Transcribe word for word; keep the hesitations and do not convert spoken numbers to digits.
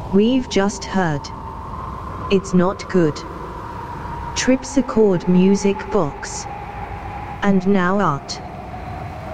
We've just heard It's Not Good, Tripsichord Music Box, and now Art.